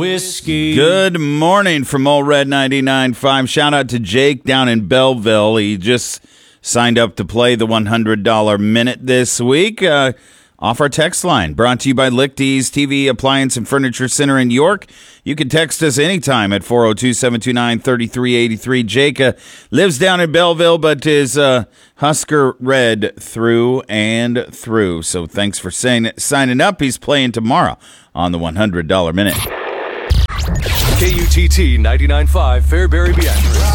Whiskey. Good morning from Old Red 99.5. Shout out to Jake down in Belleville. He just signed up to play the $100 minute this week off our text line. Brought to you by Lichty's TV Appliance and Furniture Center in York. You can text us anytime at 402-729-3383. Jake lives down in Belleville but is Husker Red through and through. So thanks for signing up. He's playing tomorrow on the $100 minute. KUTT 99.5 Fairbury Beatrice.